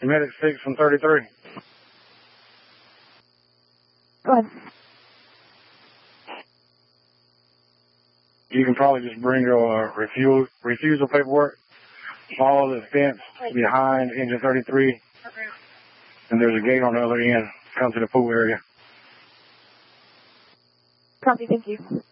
Medic 6 from 33. Go ahead. You can probably just bring your refusal paperwork. Follow the fence behind engine 33. And there's a gate on the other end. Come to the pool area. Copy, thank you.